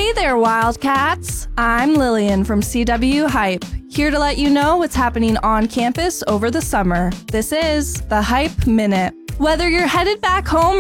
Hey there, Wildcats! I'm Lillian from CW Hype, here to let you know what's happening on campus over the summer. This is the Hype Minute. Whether you're headed back home